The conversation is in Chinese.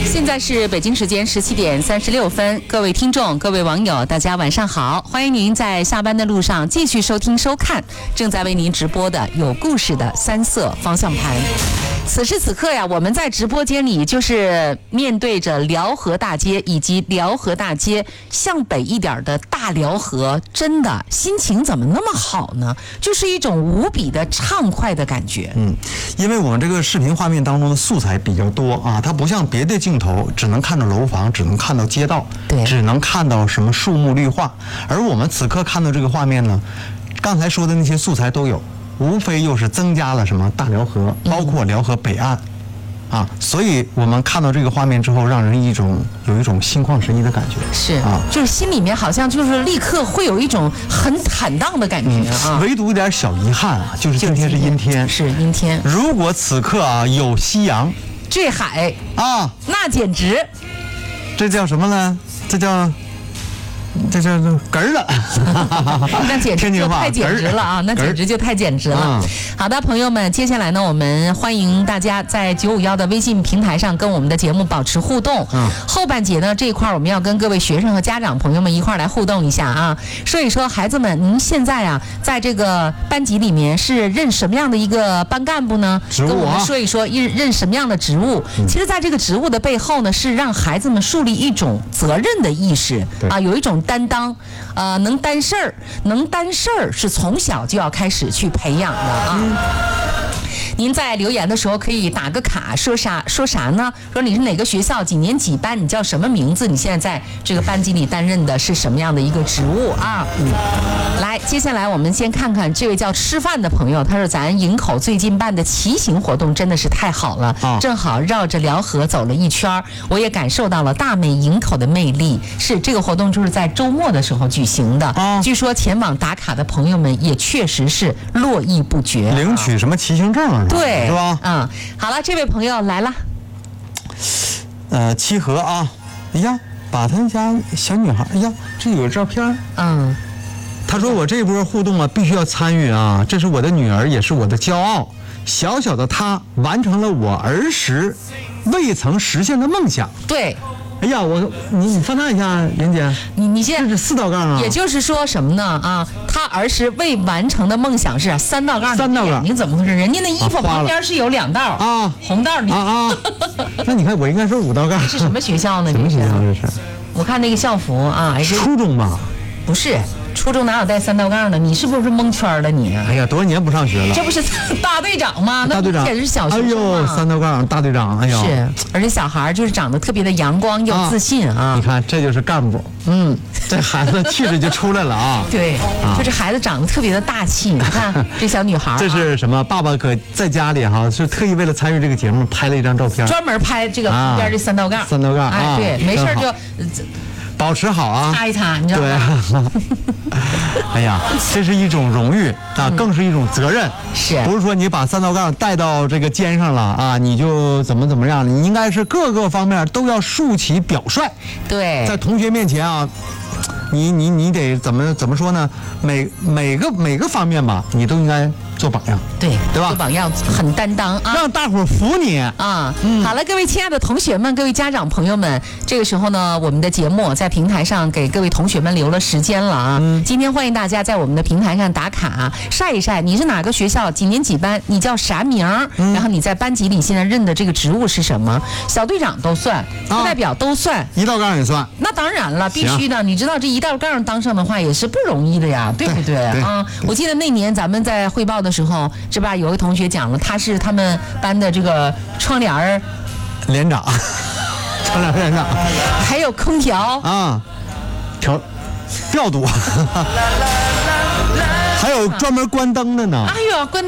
现在是北京时间17点36分，各位听众、各位网友，大家晚上好！欢迎您在下班的路上继续收听、收看正在为您直播的有故事的三色方向盘。此时此刻呀，我们在直播间里就是面对着辽河大街以及辽河大街向北一点的大辽河，真的心情怎么那么好呢？就是一种无比的畅快的感觉。 因为我们这个视频画面当中的素材比较多啊，它不像别的镜头只能看到楼房，只能看到街道， 对， 只能看到什么树木绿化，而我们此刻看到这个画面呢，刚才说的那些素材都有。无非又是增加了什么大辽河，包括辽河北岸，啊，所以我们看到这个画面之后，让人有一种心旷神怡的感觉。 是啊，就是心里面好像就是立刻会有一种很坦荡的感觉啊。 唯独一点小遗憾啊，就是今天是阴天。 是阴天。 如果此刻啊有夕阳， 坠海啊， 那简直， 这叫什么呢？这叫哏儿了， 那简直就太简直了啊！那简直就太简直了。好的，朋友们，接下来呢，我们欢迎大家在951的微信平台上跟我们的节目保持互动。后半节呢这一块我们要跟各位学生和家长朋友们一块来互动一下啊，说一说孩子们，您现在啊在这个班级里面是任什么样的一个班干部呢？ 职务啊， 跟我们说一说任什么样的职务。其实在这个职务的背后呢，是让孩子们树立一种责任的意识啊，有一种担当，能担事儿是从小就要开始去培养的啊。您在留言的时候可以打个卡，说啥呢？说你是哪个学校几年几班，你叫什么名字？你现在在这个班级里担任的是什么样的一个职务啊？来，接下来我们先看看这位叫吃饭的朋友，他说咱营口最近办的骑行活动真的是太好了，正好绕着辽河走了一圈，我也感受到了大美营口的魅力。是这个活动就是在周末的时候举行的，据说前往打卡的朋友们也确实是络绎不绝， 领取什么骑行证对， 是吧？ 好了，这位朋友来了。 七河啊，哎呀，把他家小女孩，哎呀，这有照片。他说我这波互动啊，必须要参与啊，这是我的女儿，也是我的骄傲。小小的她完成了我儿时未曾实现的梦想。 对。 哎呀，你放大一下，妍姐， 你现在是4道杠啊。 也就是说什么呢？啊，他儿时未完成的梦想是3道杠。 3道杠， 你怎么回事？人家那衣服旁边是有2道啊， 红道啊。那你看，我应该说5道杠。 是什么学校呢？ 什么学校这是？ 我看那个校服啊， 初中吧？ 不是。初中哪有带3道杠的？你是不是蒙圈了你？ 哎呀，多少年不上学了？ 这不是大队长吗？ 大队长也是小学生。 哎呦，3道杠大队长，哎呦。 是，而且小孩就是长得特别的阳光又自信啊。 你看，这就是干部。这孩子气质就出来了啊。 对，就是孩子长得特别的大气。你看这小女孩。 这是什么？爸爸可在家里哈，是特意为了参与这个节目拍了一张照片， 专门拍这个旁边这3道杠。 3道杠， 哎，对，没事就。 保持好啊， 擦一擦，你知道吗？ 对，哎呀，这是一种荣誉啊，更是一种责任。 是， 不是说你把3道杠带到这个肩上了啊，你就怎么样？你应该是各个方面都要竖起表率。 对， 在同学面前啊，你得怎么说呢？每个方面吧，你都应该做榜样。 对吧？做榜样，很担当啊， 让大伙服你啊。好了，各位亲爱的同学们，各位家长朋友们，这个时候呢，我们的节目在平台上给各位同学们留了时间了啊。今天欢迎大家在我们的平台上打卡，晒一晒你是哪个学校几年几班，你叫啥名然后你在班级里现在任的这个职务是什么？小队长都算，课代表都算 ，1道杠也算。 那当然了，必须的。你知道这1道杠当上的话也是不容易的呀，对不对啊？我记得那年咱们在汇报的时候，是吧？有个同学讲了，他是他们班的这个窗帘连长，窗帘连长， 还有空调啊，调度，还有专门关灯的呢。 哎呦，关